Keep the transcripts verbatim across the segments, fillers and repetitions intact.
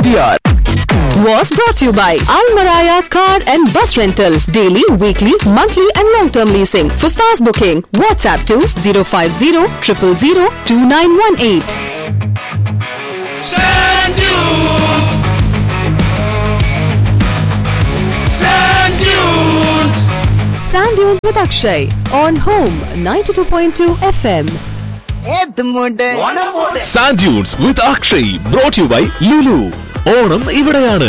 the hour. Was brought to you by Al Maraya Car and Bus Rental. Daily, weekly, monthly and long-term leasing. For fast booking, WhatsApp to zero five zero, zero zero zero, two nine one eight. Sand Dunes. Sand Dunes. Sand Dunes with Akshay on Home ninety-two point two F M. Sand Dunes with Akshay brought to you by Lulu. Onam ഇവിടെയാണ്.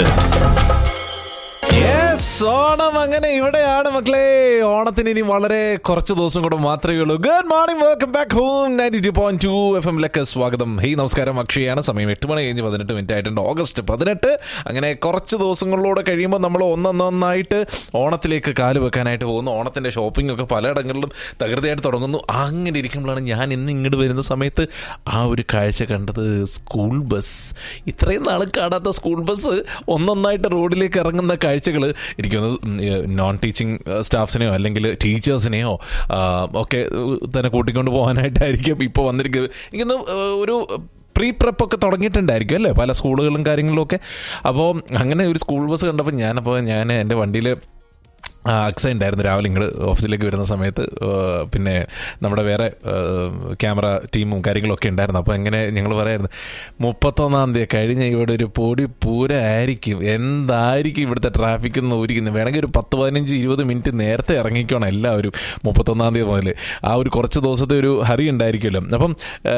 ഓണം അങ്ങനെ ഇവിടെയാണ് മക്കളെ. ഓണത്തിന് ഇനി വളരെ കുറച്ച് ദിവസം കൂടെ മാത്രമേ ഉള്ളൂ. Good morning, welcome back home ninety two point two F എമ്മിലേക്ക് സ്വാഗതം. ഹേയ് നമസ്കാരം, അക്ഷയാണ്. സമയം എട്ട് മണി കഴിഞ്ഞ് പതിനെട്ട് മിനിറ്റ് ആയിട്ടുണ്ട്. ഓഗസ്റ്റ് പതിനെട്ട്. അങ്ങനെ കുറച്ച് ദിവസങ്ങളിലൂടെ കഴിയുമ്പോൾ നമ്മൾ ഒന്നൊന്നായിട്ട് ഓണത്തിലേക്ക് കാല് വെക്കാനായിട്ട് പോകുന്നു. ഓണത്തിൻ്റെ ഷോപ്പിംഗ് ഒക്കെ പലയിടങ്ങളിലും തകൃതിയായിട്ട് തുടങ്ങുന്നു. അങ്ങനെ ഇരിക്കുമ്പോഴാണ് ഞാൻ ഇന്ന് ഇങ്ങോട്ട് വരുന്ന സമയത്ത് ആ ഒരു കാഴ്ച കണ്ടത്. സ്കൂൾ ബസ്, ഇത്രയും നാൾ കാണാത്ത സ്കൂൾ ബസ് ഒന്നൊന്നായിട്ട് റോഡിലേക്ക് ഇറങ്ങുന്ന കാഴ്ചകൾ എനിക്കൊന്ന് നോൺ ടീച്ചിങ് സ്റ്റാഫ്സിനെയോ അല്ലെങ്കിൽ ടീച്ചേഴ്സിനെയോ ഒക്കെ തന്നെ കൂട്ടിക്കൊണ്ട് പോകാനായിട്ടായിരിക്കും ഇപ്പോൾ വന്നിരിക്കുന്നത്. എനിക്കൊന്ന് ഒരു പ്രീ പ്രെപ്പ് ഒക്കെ തുടങ്ങിയിട്ടുണ്ടായിരിക്കും അല്ലേ പല സ്കൂളുകളും കാര്യങ്ങളിലും ഒക്കെ. അപ്പോൾ അങ്ങനെ ഒരു സ്കൂൾ ബസ് കണ്ടപ്പോൾ ഞാനപ്പോൾ ഞാൻ എൻ്റെ വണ്ടിയിൽ അക്സ ഉണ്ടായിരുന്നു രാവിലെ ഇങ്ങോട്ട് ഓഫീസിലേക്ക് വരുന്ന സമയത്ത്. പിന്നെ നമ്മുടെ വേറെ ക്യാമറ ടീമും കാര്യങ്ങളൊക്കെ ഉണ്ടായിരുന്നു. അപ്പോൾ എങ്ങനെ ഞങ്ങൾ പറയായിരുന്നു, മുപ്പത്തൊന്നാം തീയതി കഴിഞ്ഞ ഇവിടെ ഒരു പൊടി പൂരമായിരിക്കും, എന്തായിരിക്കും ഇവിടുത്തെ ട്രാഫിക് എന്ന് ഊരിക്കുന്നത്. വേണമെങ്കിൽ ഒരു പത്ത് പതിനഞ്ച് ഇരുപത് മിനിറ്റ് നേരത്തെ ഇറങ്ങിക്കണം എല്ലാവരും മുപ്പത്തൊന്നാം തീയതി മുതൽ. ആ ഒരു കുറച്ച് ദിവസത്തെ ഒരു ഹറി ഉണ്ടായിരിക്കുമല്ലോ. അപ്പം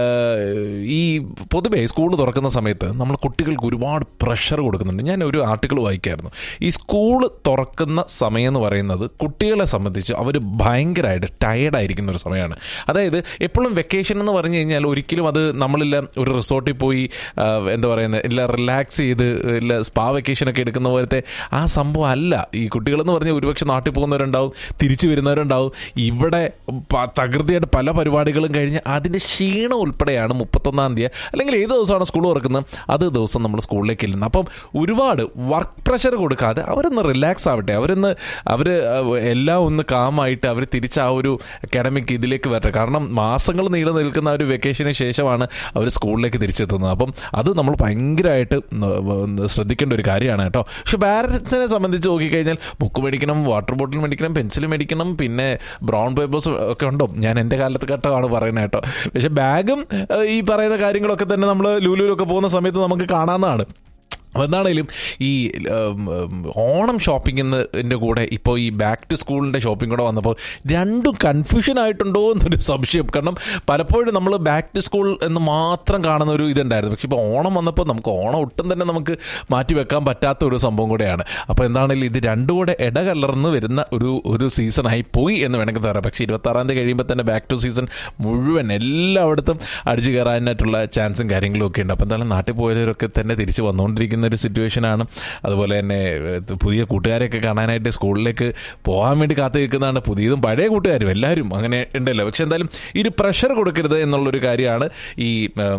ഈ പൊതുവേ സ്കൂൾ തുറക്കുന്ന സമയത്ത് നമ്മൾ കുട്ടികൾക്ക് ഒരുപാട് പ്രഷർ കൊടുക്കുന്നുണ്ട്. ഞാൻ ഒരു ആർട്ടിക്കിൾ വായിക്കായിരുന്നു. ഈ സ്കൂൾ തുറക്കുന്ന സമയം എന്ന് പറയുന്നത് കുട്ടികളെ സംബന്ധിച്ച് അവർ ഭയങ്കരമായിട്ട് ടയേർഡായിരിക്കുന്ന ഒരു സമയമാണ്. അതായത് എപ്പോഴും വെക്കേഷൻ എന്ന് പറഞ്ഞു കഴിഞ്ഞാൽ ഒരിക്കലും അത് നമ്മളില്ല ഒരു റിസോർട്ടിൽ പോയി എന്താ പറയുന്നത് ഇല്ല റിലാക്സ് ചെയ്ത് ഇല്ല സ്പാ വെക്കേഷനൊക്കെ എടുക്കുന്ന പോലത്തെ ആ സംഭവം അല്ല. ഈ കുട്ടികളെന്ന് പറഞ്ഞാൽ ഒരുപക്ഷെ നാട്ടിൽ പോകുന്നവരുണ്ടാവും, തിരിച്ചു വരുന്നവരുണ്ടാവും. ഇവിടെ തകൃതിയായിട്ട് പല പരിപാടികളും കഴിഞ്ഞ് അതിൻ്റെ ക്ഷീണം ഉൾപ്പെടെയാണ് മുപ്പത്തൊന്നാം തീയതി അല്ലെങ്കിൽ ഏത് ദിവസമാണ് സ്കൂൾ തുറക്കുന്നത് അത് ദിവസം നമ്മൾ സ്കൂളിലേക്ക് ഇല്ലുന്നത്. അപ്പം ഒരുപാട് വർക്ക് പ്രഷർ കൊടുക്കാതെ അവരൊന്ന് റിലാക്സ് ആവട്ടെ, അവരൊന്ന് അവർ എല്ലാം ഒന്ന് കാമായിട്ട് അവർ തിരിച്ച് ആ ഒരു അക്കാഡമിക് ഇതിലേക്ക് വരട്ടെ. കാരണം മാസങ്ങൾ നീണ്ടു നിൽക്കുന്ന ഒരു വെക്കേഷന് ശേഷമാണ് അവർ സ്കൂളിലേക്ക് തിരിച്ചെത്തുന്നത്. അപ്പം അത് നമ്മൾ ഭയങ്കരമായിട്ട് ശ്രദ്ധിക്കേണ്ട ഒരു കാര്യമാണ് കേട്ടോ. പക്ഷെ പാരൻസിനെ സംബന്ധിച്ച് നോക്കിക്കഴിഞ്ഞാൽ ബുക്ക് മേടിക്കണം, വാട്ടർ ബോട്ടിൽ മേടിക്കണം, പെൻസിൽ മേടിക്കണം, പിന്നെ ബ്രൗൺ പേപ്പേഴ്സ് ഒക്കെ ഉണ്ടോ. ഞാൻ എൻ്റെ കാലത്ത് കേട്ടതാണ് പറയുന്നത് കേട്ടോ. പക്ഷെ ബാഗും ഈ പറയുന്ന കാര്യങ്ങളൊക്കെ തന്നെ നമ്മൾ ലുലുവിലൊക്കെ പോകുന്ന സമയത്ത് നമുക്ക് കാണാവുന്നതാണ്. എന്താണേലും ഈ ഓണം ഷോപ്പിങ്ങിൻ്റെ കൂടെ ഇപ്പോൾ ഈ ബാക്ക് ടു സ്കൂളിൻ്റെ ഷോപ്പിംഗ് കൂടെ വന്നപ്പോൾ രണ്ടും കൺഫ്യൂഷൻ ആയിട്ടുണ്ടോ എന്നൊരു സംശയം. കാരണം പലപ്പോഴും നമ്മൾ ബാക്ക് ടു സ്കൂൾ എന്ന് മാത്രം കാണുന്ന ഒരു ഇതുണ്ടായിരുന്നു. പക്ഷെ ഇപ്പോൾ ഓണം വന്നപ്പോൾ നമുക്ക് ഓണം ഒട്ടും തന്നെ നമുക്ക് മാറ്റി വെക്കാൻ പറ്റാത്ത ഒരു സംഭവം കൂടെയാണ്. അപ്പോൾ എന്താണേലും ഇത് രണ്ടും കൂടെ ഇടകലർന്ന് വരുന്ന ഒരു ഒരു സീസണായി പോയി എന്ന് വേണമെങ്കിൽ പറയാം. പക്ഷേ ഇരുപത്താറാം തീയതി കഴിയുമ്പോൾ തന്നെ ബാക്ക് ടു സീസൺ മുഴുവൻ എല്ലായിടത്തും അടിച്ചു കയറാനായിട്ടുള്ള ചാൻസും കാര്യങ്ങളും ഒക്കെ ഉണ്ട്. അപ്പോൾ എന്തായാലും നാട്ടിൽ പോയവരൊക്കെ തന്നെ തിരിച്ച് വന്നുകൊണ്ടിരിക്കുന്ന ഒരു സിറ്റുവേഷനാണ്. അതുപോലെ തന്നെ പുതിയ കൂട്ടുകാരെയൊക്കെ കാണാനായിട്ട് സ്കൂളിലേക്ക് പോകാൻ വേണ്ടി കാത്തു നിൽക്കുന്നതാണ്. പുതിയതും പഴയ കൂട്ടുകാരും എല്ലാവരും അങ്ങനെ ഉണ്ടല്ലോ. പക്ഷെ എന്തായാലും ഈ ഒരു പ്രഷർ കൊടുക്കരുത് എന്നുള്ളൊരു കാര്യമാണ് ഈ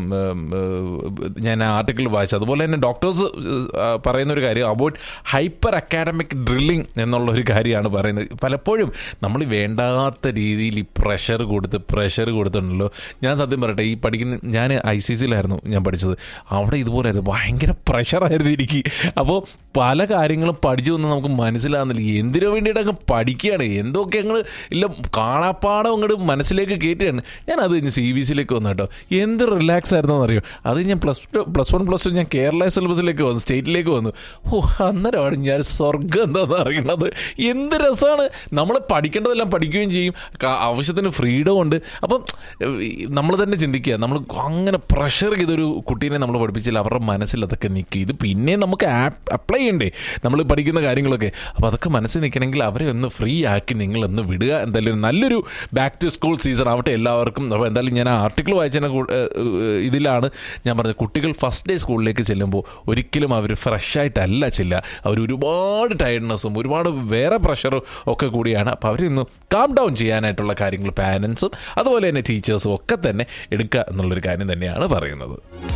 ഞാൻ ആർട്ടിക്കിൾ വായിച്ചത്. അതുപോലെ തന്നെ ഡോക്ടേഴ്സ് പറയുന്നൊരു കാര്യം അബൌട്ട് ഹൈപ്പർ അക്കാഡമിക് ഡ്രില്ലിങ് എന്നുള്ളൊരു കാര്യമാണ് പറയുന്നത്. പലപ്പോഴും നമ്മൾ വേണ്ടാത്ത രീതിയിൽ ഈ പ്രഷർ കൊടുത്ത് പ്രഷർ കൊടുത്തിട്ടുണ്ടല്ലോ. ഞാൻ സത്യം പറയട്ടെ, ഈ പഠിക്കുന്ന ഞാൻ ഐ സി സിയിലായിരുന്നു ഞാൻ പഠിച്ചത്. അവിടെ ഇതുപോലെയായിരുന്നു, ഭയങ്കര പ്രഷറായിരുന്നു എനിക്ക്. അപ്പോൾ പല കാര്യങ്ങളും പഠിച്ചു വന്ന് നമുക്ക് മനസ്സിലാകുന്നില്ല. എന്തിനു വേണ്ടിയിട്ട് അങ്ങ് പഠിക്കുകയാണ്, എന്തൊക്കെ ഞങ്ങൾ ഇല്ല കാണാപ്പാടം അങ്ങോട്ട് മനസ്സിലേക്ക് കയറ്റുകയാണ്. ഞാൻ അത് കഴിഞ്ഞ് സി ബി സിയിലേക്ക് വന്നു കേട്ടോ. എന്ത് റിലാക്സ് ആയിരുന്നെന്ന് അറിയോ. അത് ഞാൻ plus two plus one plus two ഞാൻ കേരള സിലബസിലേക്ക് വന്നു, സ്റ്റേറ്റിലേക്ക് വന്നു. ഓ അന്നേരമാണ് ഞാൻ സ്വർഗം എന്താണെന്ന് അറിയണത്. എന്ത് രസമാണ്. നമ്മൾ പഠിക്കേണ്ടതെല്ലാം പഠിക്കുകയും ചെയ്യും, ആവശ്യത്തിന് ഫ്രീഡം ഉണ്ട്. അപ്പം നമ്മൾ തന്നെ ചിന്തിക്കുക, നമ്മൾ അങ്ങനെ പ്രഷർ ചെയ്തൊരു കുട്ടീനെ നമ്മൾ പഠിപ്പിച്ചില്ല അവരുടെ മനസ്സിൽ അതൊക്കെ നിൽക്കും. ഇത് പിന്നെ നമുക്ക് അപ്ലൈ ചെയ്യണ്ടേ നമ്മൾ പഠിക്കുന്ന കാര്യങ്ങളൊക്കെ. അപ്പോൾ അതൊക്കെ മനസ്സിൽ നിൽക്കണമെങ്കിൽ അവരെ ഒന്ന് ഫ്രീ ആക്കി നിങ്ങളൊന്ന് വിടുക. എന്തായാലും നല്ലൊരു ബാക്ക് ടു സ്കൂൾ സീസൺ ആവട്ടെ എല്ലാവർക്കും. അപ്പോൾ എന്തായാലും ഞാൻ ആ ആർട്ടിക്കിൾ വായിച്ചതിനെ ഇതിലാണ് ഞാൻ പറഞ്ഞത്, കുട്ടികൾ ഫസ്റ്റ് ഡേ സ്കൂളിലേക്ക് ചെല്ലുമ്പോൾ ഒരിക്കലും അവർ ഫ്രഷായിട്ടല്ല ചെല്ലുക. അവർ ഒരുപാട് ടയർഡ്നെസ്സും ഒരുപാട് വേറെ പ്രഷറും ഒക്കെ കൂടിയാണ്. അപ്പോൾ അവരൊന്ന് കാം ഡൗൺ ചെയ്യാനായിട്ടുള്ള കാര്യങ്ങൾ പാരൻസും അതുപോലെ തന്നെ ടീച്ചേഴ്സും ഒക്കെ തന്നെ എടുക്കുക എന്നുള്ളൊരു കാര്യം തന്നെയാണ് പറയുന്നത്.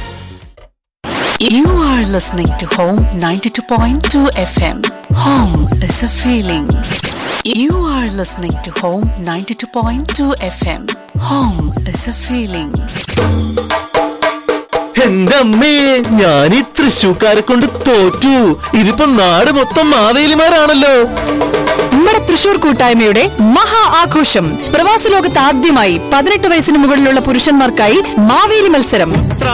You are listening to Home ninety-two point two F M. Home is a feeling. You are listening to Home ninety-two point two F M. Home is a feeling. എന്റെ അമ്മേ, ഞാൻ ഈ തൃശ്ശൂക്കാരെ കൊണ്ട് തോറ്റു. ഇതിപ്പോ നാട് മൊത്തം മാവേലിമാരാണല്ലോ. നമ്മുടെ തൃശൂർ കൂട്ടായ്മയുടെ മഹാ ആഘോഷം. പ്രവാസ ലോകത്ത് ആദ്യമായി പതിനെട്ട് വയസ്സിന് മുകളിലുള്ള പുരുഷന്മാർക്കായി മാവേലി മത്സരം.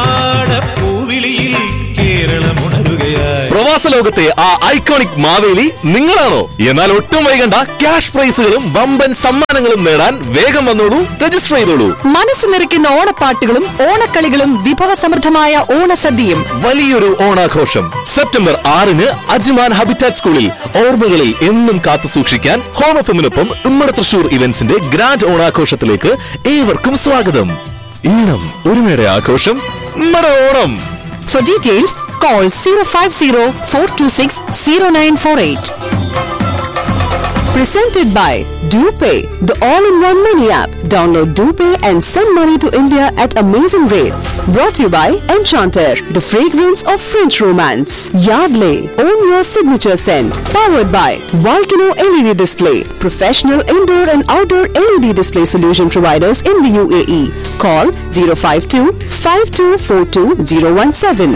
പ്രവാസ ലോകത്തെ ആ ഐക്കോണിക് മാവേലി നിങ്ങളാണോ? എന്നാൽ ഒട്ടും വൈകണ്ട, ക്യാഷ് പ്രൈസുകളും വമ്പൻ സമ്മാനങ്ങളും നേടാൻ വേഗം വന്നോളൂ, രജിസ്റ്റർ ചെയ്തോളൂ. മനസ്സ് നിറയ്ക്കുന്ന ഓണപ്പാട്ടുകളും ഓണക്കളികളും വിഭവസമൃദ്ധമായ ഓണസദ്യയും. വലിയൊരു ഓണാഘോഷം സെപ്റ്റംബർ ആറിന് അജ്മാൻ ഹാബിറ്റാറ്റ് സ്കൂളിൽ. ഓർമ്മകളിൽ എന്നും കാത്തു സൂക്ഷിക്കാൻ ഹോം എഫിനൊപ്പം ഉമ്മറ തൃശൂർ ഇവന്റ്സിന്റെ ഗ്രാൻഡ് ഓണാഘോഷത്തിലേക്ക് ഏവർക്കും സ്വാഗതം. ഈണം ഒരുമയുടെ ആഘോഷം, ഉമ്മറ Onam. For details, call zero five zero four two six zero nine four eight. Presented by DuPay, the all-in-one mini app. Download DuPay and send money to India at amazing rates. Brought to you by Enchanter, the fragrance of French romance. Yardley, own your signature scent. Powered by Volcano L E D Display, professional indoor and outdoor L E D display solution providers in the U A E. Call zero five two five two four two zero one seven.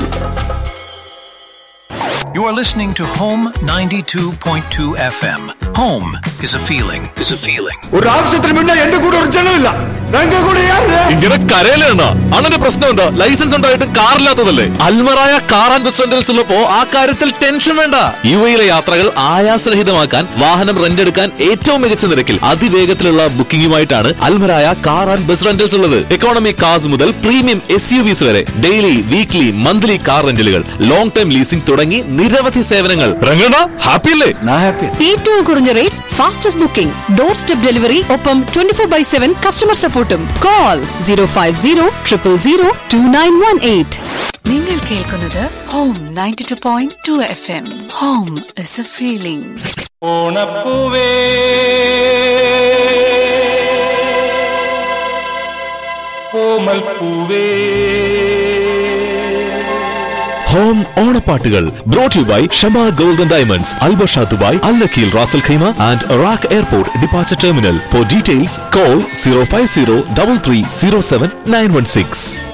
You are listening to Home ninety-two point two F M. Home is a feeling. Is a feeling. ഒരു ആവശ്യത്തിന് മുന്നേ എന്റെ കൂടെ ഒരു ജനമില്ല. ഇങ്ങനെ കരയിലാണ് അണ്ണന്റെ പ്രശ്നം. എന്താ? ലൈസൻസ് ഉണ്ടായിട്ട് കാറില്ലാത്തതല്ലേ? Almarai car and bus rentals ഉള്ളപ്പോ ആ കാര്യത്തിൽ ടെൻഷൻ വേണ്ട. യു എയിലെ യാത്രകൾ ആയാസരഹിതമാക്കാൻ വാഹനം റെന്റ് എടുക്കാൻ ഏറ്റവും മികച്ച നിരക്കിൽ അതിവേഗത്തിലുള്ള ബുക്കിംഗുമായിട്ടാണ് Almarai car and bus rentals ഉള്ളത്. എക്കോണമി കാർസ് മുതൽ പ്രീമിയം എസ് യു വിസ് വരെ daily, weekly, monthly car റെന്റലുകൾ, long time leasing തുടങ്ങി നിരവധി സേവനങ്ങൾ. ഹാപ്പി അല്ലേ? ഏറ്റവും കുറഞ്ഞ rates, fastest booking, door step delivery, ഒപ്പം twenty four by seven customer സപ്പോർട്ടും. Call zero five zero triple zero to nine one eight. നിങ്ങൾ കേൾക്കുന്നത് home ninety two point two F M. Home is A feeling. ഓണപ്പൂവേ കോമൽ പൂവേ. Home ഓണപ്പാട്ടുകൾ brought you by Shama golden diamonds, Al Barsha Dubai, Al നഖീൽ Ras al Khaimah and rack airport departure terminal. Four details call zero five zero double three zero seven nine one six.